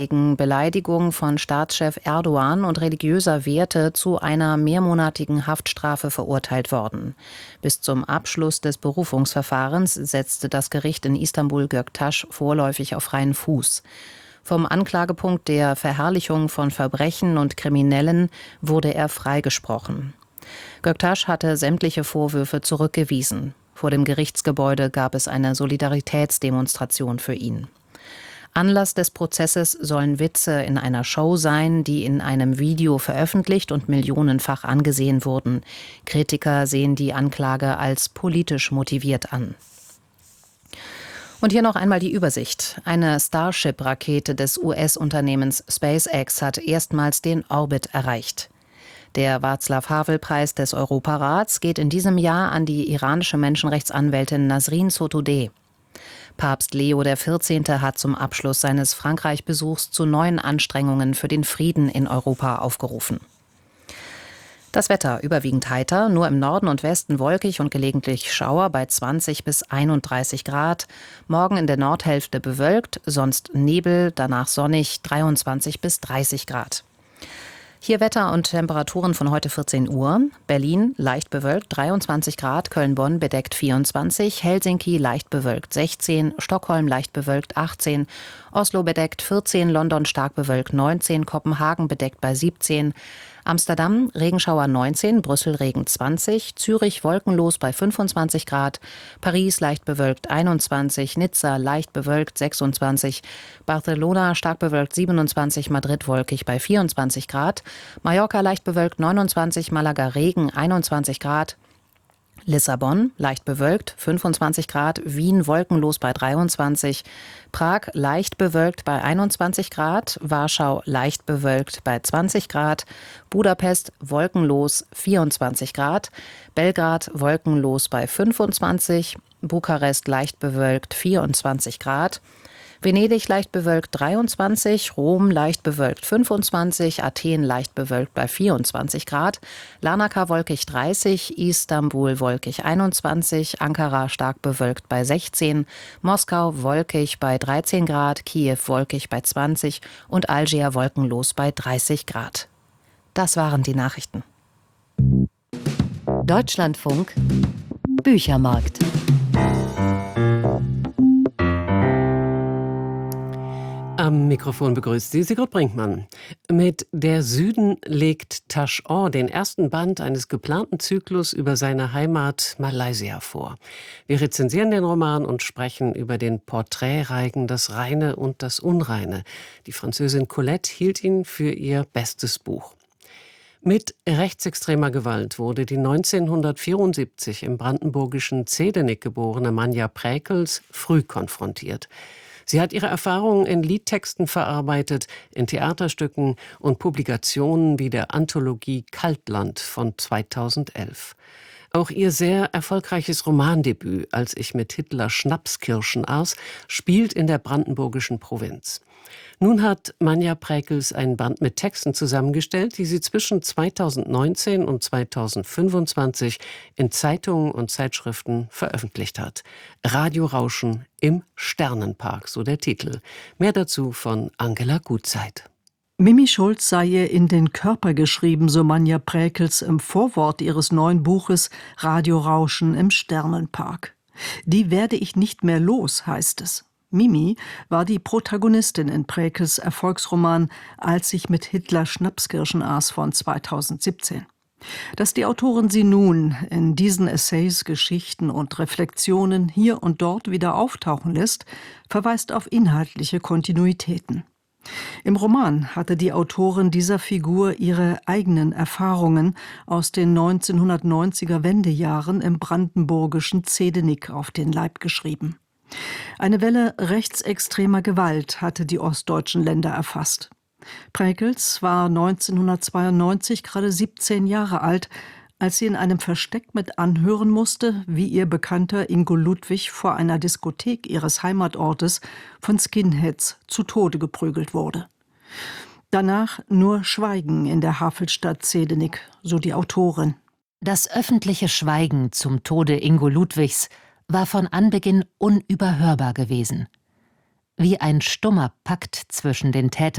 wegen Beleidigung von Staatschef Erdogan und religiöser Werte zu einer mehrmonatigen Haftstrafe verurteilt worden. Bis zum Abschluss des Berufungsverfahrens setzte das Gericht in Istanbul Göktaş vorläufig auf freien Fuß. Vom Anklagepunkt der Verherrlichung von Verbrechen und Kriminellen wurde er freigesprochen. Göktaş hatte sämtliche Vorwürfe zurückgewiesen. Vor dem Gerichtsgebäude gab es eine Solidaritätsdemonstration für ihn. Anlass des Prozesses sollen Witze in einer Show sein, die in einem Video veröffentlicht und millionenfach angesehen wurden. Kritiker sehen die Anklage als politisch motiviert an. Und hier noch einmal die Übersicht. Eine Starship-Rakete des US-Unternehmens SpaceX hat erstmals den Orbit erreicht. Der Václav-Havel-Preis des Europarats geht in diesem Jahr an die iranische Menschenrechtsanwältin Nasrin Sotoudeh. Papst Leo XIV. Hat zum Abschluss seines Frankreich-Besuchs zu neuen Anstrengungen für den Frieden in Europa aufgerufen. Das Wetter überwiegend heiter, nur im Norden und Westen wolkig und gelegentlich Schauer bei 20 bis 31 Grad. Morgen in der Nordhälfte bewölkt, sonst Nebel, danach sonnig 23 bis 30 Grad. Hier Wetter und Temperaturen von heute 14 Uhr. Berlin leicht bewölkt 23 Grad, Köln-Bonn bedeckt 24, Helsinki leicht bewölkt 16, Stockholm leicht bewölkt 18, Oslo bedeckt 14, London stark bewölkt 19, Kopenhagen bedeckt bei 17, Amsterdam Regenschauer 19, Brüssel Regen 20, Zürich wolkenlos bei 25 Grad, Paris leicht bewölkt 21, Nizza leicht bewölkt 26, Barcelona stark bewölkt 27, Madrid wolkig bei 24 Grad, Mallorca leicht bewölkt 29, Malaga Regen 21 Grad, Lissabon leicht bewölkt 25 Grad, Wien wolkenlos bei 23, Prag leicht bewölkt bei 21 Grad, Warschau leicht bewölkt bei 20 Grad, Budapest wolkenlos 24 Grad, Belgrad wolkenlos bei 25, Bukarest leicht bewölkt 24 Grad, Venedig leicht bewölkt 23, Rom leicht bewölkt 25, Athen leicht bewölkt bei 24 Grad, Larnaca wolkig 30, Istanbul wolkig 21, Ankara stark bewölkt bei 16, Moskau wolkig bei 13 Grad, Kiew wolkig bei 20 und Algier wolkenlos bei 30 Grad. Das waren die Nachrichten. Deutschlandfunk Büchermarkt. Am Mikrofon begrüßt Sie Sigrid Brinkmann. Mit Der Süden legt Tash Or den ersten Band eines geplanten Zyklus über seine Heimat Malaysia vor. Wir rezensieren den Roman und sprechen über den Porträtreigen Das Reine und das Unreine. Die Französin Colette hielt ihn für ihr bestes Buch. Mit rechtsextremer Gewalt wurde die 1974 im brandenburgischen Zehdenick geborene Manja Präkels früh konfrontiert. Sie hat ihre Erfahrungen in Liedtexten verarbeitet, in Theaterstücken und Publikationen wie der Anthologie Kaltland von 2011. Auch ihr sehr erfolgreiches Romandebüt, Als ich mit Hitler Schnapskirschen aß, spielt in der brandenburgischen Provinz. Nun hat Manja Präkels einen Band mit Texten zusammengestellt, die sie zwischen 2019 und 2025 in Zeitungen und Zeitschriften veröffentlicht hat. Radiorauschen im Sternenpark, so der Titel. Mehr dazu von Angela Gutzeit. Mimi Schulz sei ihr in den Körper geschrieben, so Manja Präkels im Vorwort ihres neuen Buches Radiorauschen im Sternenpark. Die werde ich nicht mehr los, heißt es. Mimi war die Protagonistin in Präkels Erfolgsroman Als ich mit Hitler Schnapskirschen aß von 2017. Dass die Autorin sie nun in diesen Essays, Geschichten und Reflexionen hier und dort wieder auftauchen lässt, verweist auf inhaltliche Kontinuitäten. Im Roman hatte die Autorin dieser Figur ihre eigenen Erfahrungen aus den 1990er Wendejahren im brandenburgischen Zehdenick auf den Leib geschrieben. Eine Welle rechtsextremer Gewalt hatte die ostdeutschen Länder erfasst. Präkels war 1992 gerade 17 Jahre alt, als sie in einem Versteck mit anhören musste, wie ihr Bekannter Ingo Ludwig vor einer Diskothek ihres Heimatortes von Skinheads zu Tode geprügelt wurde. Danach nur Schweigen in der Havelstadt Zehdenick, so die Autorin. Das öffentliche Schweigen zum Tode Ingo Ludwigs war von Anbeginn unüberhörbar gewesen. Wie ein stummer Pakt zwischen den Tätern